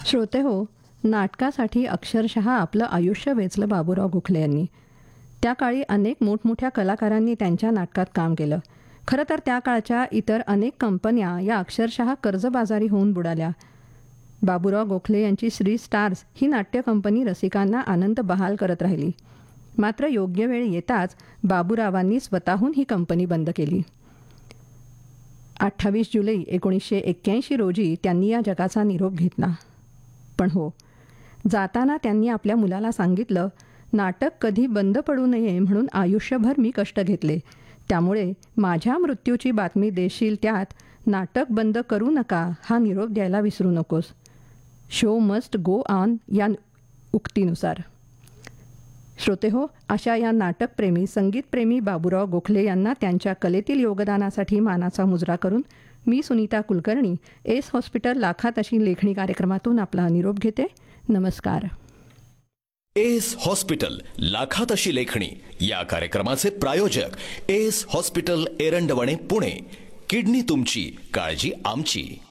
श्रोते हो, नाटकासाठी अक्षरशः आपलं आयुष्य वेचलं बाबूराव गोखले यांनी. त्या काळी अनेक मोठमोठ्या कलाकारांनी त्यांच्या नाटकात काम केलं. खरं तर त्या काळच्या इतर अनेक कंपन्या या अक्षरशः कर्जबाजारी होऊन बुडाल्या. बाबूराव गोखले यांची श्री स्टार्स ही नाट्य कंपनी रसिकांना आनंद बहाल करत राहिली. मात्र योग्य वेळ येताच बाबूरावांनी स्वतःहून ही कंपनी बंद केली. 28 जुलै 1981 रोजी त्यांनी या जगाचा निरोप घेतला. पण हो, जाताना त्यांनी आपल्या मुलाला सांगितलं, नाटक कधी बंद पडू नये म्हणून आयुष्यभर मी कष्ट घेतले. त्यामुळे माझ्या मृत्यूची बातमी देशील त्यात नाटक बंद करू नका हा निरोप द्यायला विसरू नकोस. शो मस्ट गो ऑन या उक्तीनुसार. श्रोते हो, अशा या नाटकप्रेमी संगीतप्रेमी बाबूराव गोखले यांना त्यांच्या कलेतील योगदानासाठी मानाचा मुजरा करून मी सुनीता कुलकर्णी एस हॉस्पिटल लाखात अशी लेखणी कार्यक्रमातून आपला निरोप घेते. नमस्कार. एस हॉस्पिटल लाखात अशी लेखणी या कार्यक्रमाचे प्रायोजक S hospital Erandwane Pune. Kidney तुमची, काळजी आमची.